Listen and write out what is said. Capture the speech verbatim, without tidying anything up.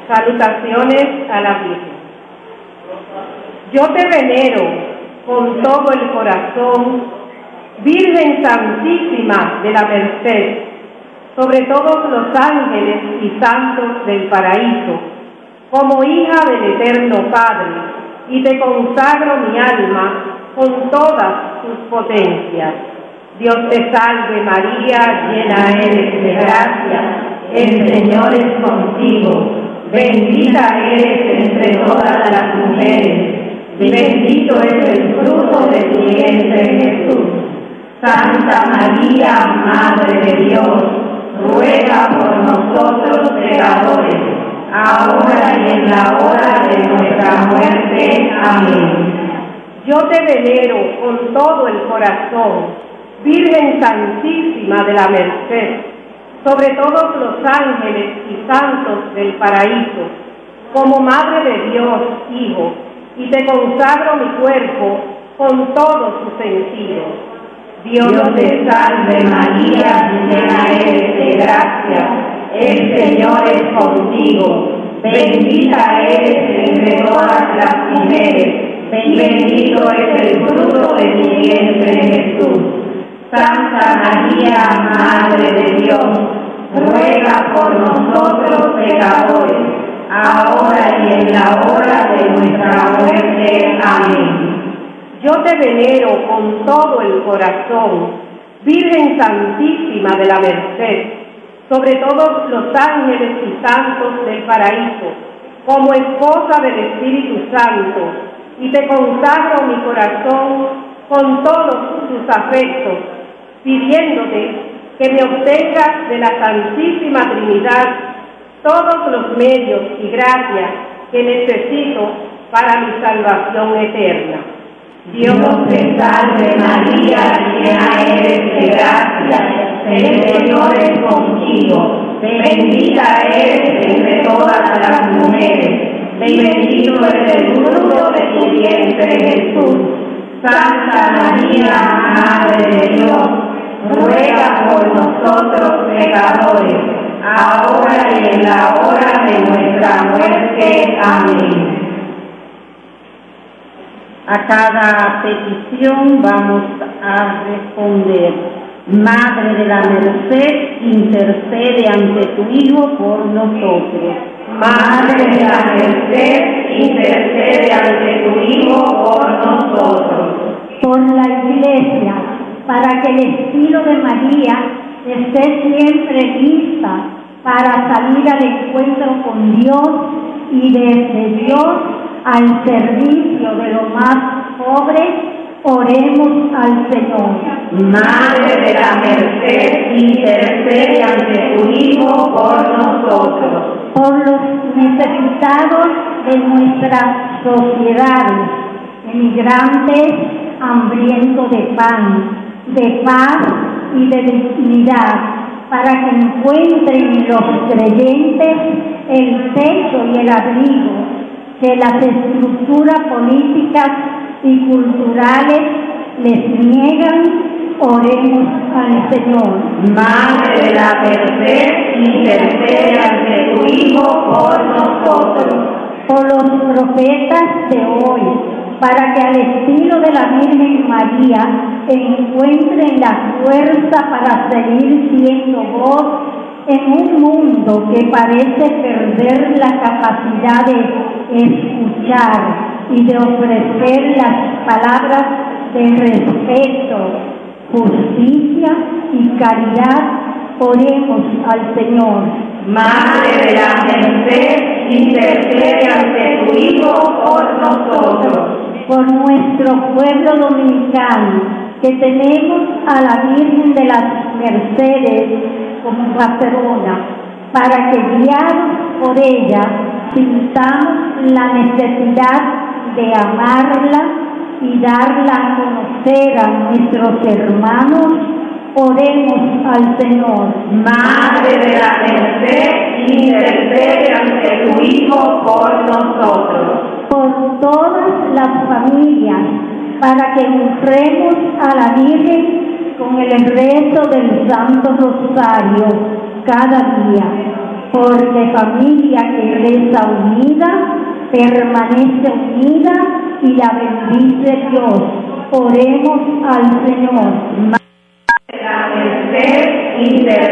Salutaciones a la Virgen. Yo te venero con todo el corazón, Virgen Santísima de la Merced, sobre todos los ángeles y santos del paraíso, como hija del eterno Padre, y te consagro mi alma con todas sus potencias. Dios te salve María, llena eres de gracia, el Señor es contigo, bendita eres entre todas las mujeres, y bendito es el fruto de tu vientre Jesús. Santa María, Madre de Dios, ruega por nosotros pecadores, ahora y en la hora de nuestra muerte. Amén. Yo te venero con todo el corazón, Virgen Santísima de la Merced, sobre todos los ángeles y santos del paraíso, como Madre de Dios, Hijo, y te consagro mi cuerpo con todos sus sentidos. Dios te salve María, llena eres de gracia, el Señor es contigo, bendita eres entre todas las mujeres, y bendito es el fruto de tu vientre Jesús. Santa María, Madre de Dios, ruega por nosotros pecadores, ahora y en la hora de nuestra muerte. Amén. Yo te venero con todo el corazón, Virgen Santísima de la Merced, sobre todos los ángeles y santos del paraíso, como esposa del Espíritu Santo, y te consagro mi corazón con todos sus afectos, pidiéndote que me obtengas de la Santísima Trinidad todos los medios y gracias que necesito para mi salvación eterna. Dios te salve María, llena eres de gracia, el Señor es contigo, bendita eres entre todas las mujeres, y bendito es el fruto de tu vientre Jesús. Santa María, Madre de Dios, ruega por nosotros pecadores, ahora y en la hora de nuestra muerte. Amén. A cada petición vamos a responder: Madre de la Merced, intercede ante tu Hijo por nosotros. Madre de la Merced, intercede ante tu Hijo por nosotros. Por la Iglesia, para que el estilo de María esté siempre lista para salir al encuentro con Dios y desde Dios al servicio de los más pobres, oremos al Señor. Madre de la Merced, intercede ante tu Hijo por nosotros. Por los necesitados de nuestra sociedad, emigrantes hambrientos de pan, de paz y de dignidad, para que encuentren los creyentes el techo y el abrigo que las estructuras políticas y culturales les niegan, oremos al Señor. Madre de la Merced, intercede ante tu Hijo por nosotros. Por los profetas de hoy, para que al estilo de la Virgen María encuentren la fuerza para seguir siendo voz en un mundo que parece perder la capacidad de escuchar y de ofrecer las palabras de respeto, justicia y caridad, oremos al Señor. Madre de la Merced, intercede ante tu Hijo por nosotros. Por nuestro pueblo dominicano, que tenemos a la Virgen de las Mercedes como patrona, para que guiados por ella sintamos la necesidad de amarla y darla a conocer a nuestros hermanos, oremos al Señor. Madre de la Merced, intercede ante tu Hijo por nosotros. Por todas las familias, para que honremos a la Virgen con el rezo del Santo Rosario cada día, porque de familia que reza unida, permanece unida y la bendice Dios. Oremos al Señor. La merced intercede